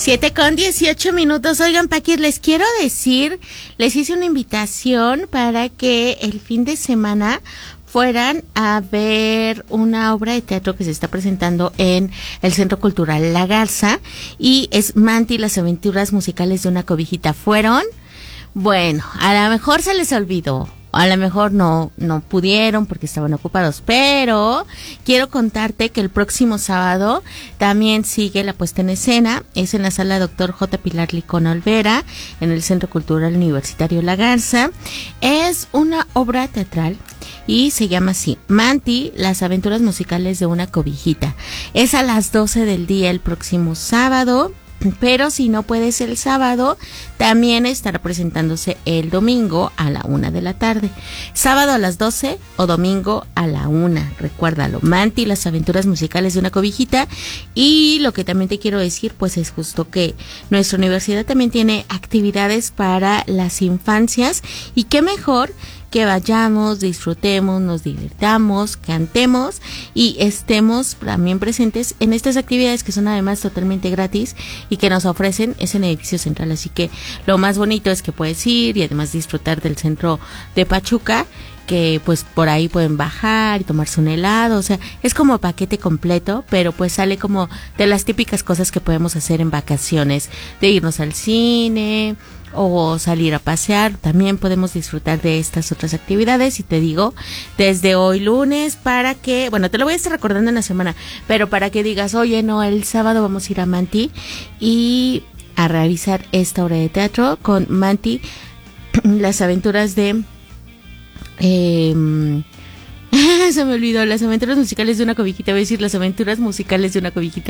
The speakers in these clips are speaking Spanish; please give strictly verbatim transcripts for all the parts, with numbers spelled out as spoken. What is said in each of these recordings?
Siete con dieciocho minutos. Oigan, Paquis, les quiero decir, les hice una invitación para que el fin de semana fueran a ver una obra de teatro que se está presentando en el Centro Cultural La Garza y es Manti, las aventuras musicales de una cobijita. ¿Fueron? Bueno, a lo mejor se les olvidó. A lo mejor no, no pudieron porque estaban ocupados, pero quiero contarte que el próximo sábado también sigue la puesta en escena. Es en la sala Doctor J. Pilar Licona Olvera, en el Centro Cultural Universitario La Garza. Es una obra teatral y se llama así, Manti, las aventuras musicales de una cobijita. Es a las doce del día el próximo sábado. Pero si no puede ser el sábado, también estará presentándose el domingo a la una de la tarde. Sábado a las doce o domingo a la una. Recuérdalo, Manti, las aventuras musicales de una cobijita. Y lo que también te quiero decir, pues es justo que nuestra universidad también tiene actividades para las infancias. Y qué mejor que vayamos, disfrutemos, nos divirtamos, cantemos y estemos también presentes en estas actividades que son además totalmente gratis y que nos ofrecen es en edificio central. Así que lo más bonito es que puedes ir y además disfrutar del centro de Pachuca, que pues por ahí pueden bajar y tomarse un helado, o sea, es como paquete completo, pero pues sale como de las típicas cosas que podemos hacer en vacaciones, de irnos al cine o salir a pasear. También podemos disfrutar de estas otras actividades y te digo, desde hoy lunes para que, bueno, te lo voy a estar recordando en la semana, pero para que digas, oye, no, el sábado vamos a ir a Manti y a realizar esta obra de teatro con Manti, las aventuras de Eh, se me olvidó, las aventuras musicales de una cobijita, voy a decir las aventuras musicales de una cobijita.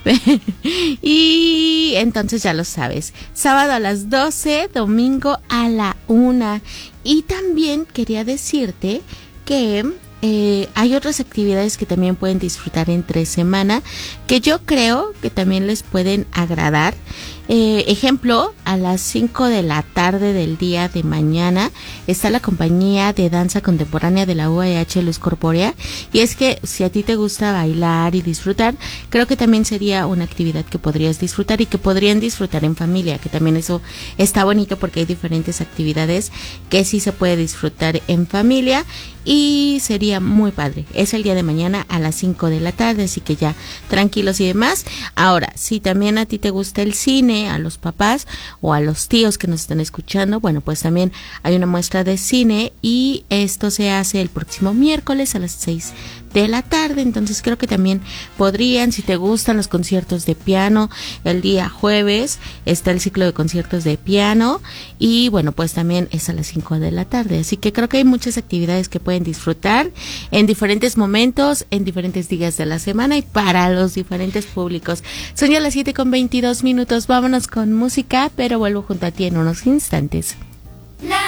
Y entonces ya lo sabes, sábado a las doce, domingo a la una. Y también quería decirte que eh, hay otras actividades que también pueden disfrutar entre semana, que yo creo que también les pueden agradar. Eh, ejemplo, a las cinco de la tarde del día de mañana está la compañía de danza contemporánea de la U A H Luz Corpórea, y es que si a ti te gusta bailar y disfrutar, creo que también sería una actividad que podrías disfrutar y que podrían disfrutar en familia, que también eso está bonito porque hay diferentes actividades que sí se puede disfrutar en familia y sería muy padre. Es el día de mañana a las cinco de la tarde, así que ya tranquilos y demás. Ahora, si también a ti te gusta el cine, a los papás o a los tíos que nos están escuchando, bueno, pues también hay una muestra de cine y esto se hace el próximo miércoles a las seis de la tarde. Entonces creo que también podrían, si te gustan los conciertos de piano, el día jueves está el ciclo de conciertos de piano y bueno, pues también es a las cinco de la tarde. Así que creo que hay muchas actividades que pueden disfrutar en diferentes momentos, en diferentes días de la semana y para los diferentes públicos. Son ya las siete con veintidós minutos, vámonos con música, pero vuelvo junto a ti en unos instantes.